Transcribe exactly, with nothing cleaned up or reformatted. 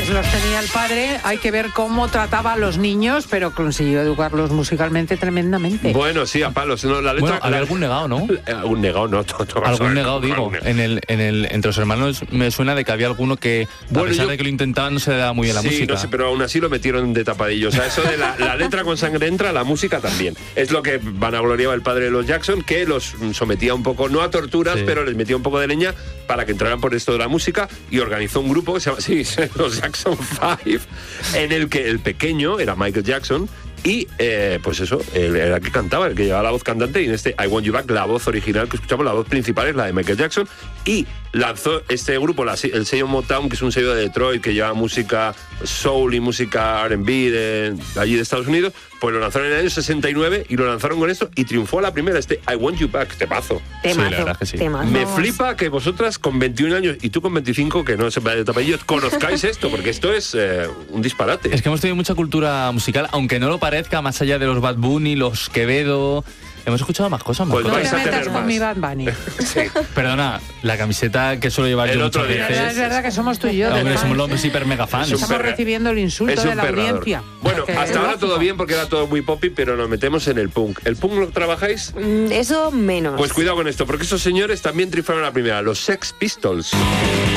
los tenía el padre. Hay que ver cómo trataba a los niños, pero consiguió educarlos musicalmente tremendamente. Bueno, sí, a palos. No, la letra, bueno, había la, algún negado, ¿no? Algún negado, no. To, to, algún negado, digo. En el, en el, entre los hermanos me suena de que había alguno que, bueno, a pesar yo, de que lo intentaban, no se le daba muy bien la sí, música. No sé, pero aún así lo metieron de tapadillo. O sea, eso de la, la letra con sangre entra, la música también. Es lo que vanagloriaba el padre de los Jackson, que los sometía un poco, no a torturas, sí, pero les metía un poco de leña para que entraran por esto de la música, y organizó un grupo que se llama, sí, los Jackson Five, en el que el pequeño era Michael Jackson. Y, eh, pues eso, él era el que cantaba, el que llevaba la voz cantante, y en este I Want You Back, la voz original que escuchamos, la voz principal es la de Michael Jackson, y lanzó este grupo, la, el sello Motown, que es un sello de Detroit, que lleva música soul y música R and B de, de allí de Estados Unidos, pues lo lanzaron en el año sesenta y nueve, y lo lanzaron con esto, y triunfó a la primera, este I Want You Back, temazo. Temazo, sí, la verdad que sí. Temazo. Me flipa que vosotras con veintiún años, y tú con veinticinco, que no se vaya de tapello, conozcáis esto, porque esto es eh, un disparate. Es que hemos tenido mucha cultura musical, aunque no lo parezca, más allá de los Bad Bunny, los Quevedo. Hemos escuchado más cosas, más pues cosas. vais No a te metas tener con más. mi Bad Bunny. Sí. Perdona, la camiseta que suelo llevar El yo otro muchas día. veces. Es verdad que somos tú y yo. Hombre, de somos fans. los hiper mega fans. Es un Estamos perra- recibiendo el insulto es de un la perrador. audiencia. Bueno, Porque hasta es ahora lógico. todo bien porque era todo muy poppy, pero nos metemos en el punk. ¿El punk lo trabajáis? Mm, Eso menos. Pues cuidado con esto, porque estos señores también triunfaron a la primera, los Sex Pistols.